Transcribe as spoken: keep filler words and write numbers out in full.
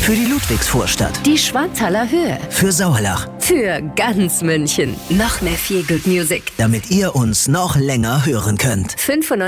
Für die Ludwigsvorstadt. Die Schwanthaler Höhe. Für Sauerlach. Für ganz München. Noch mehr Feel Good Music. Damit ihr uns noch länger hören könnt. fünfundneunzig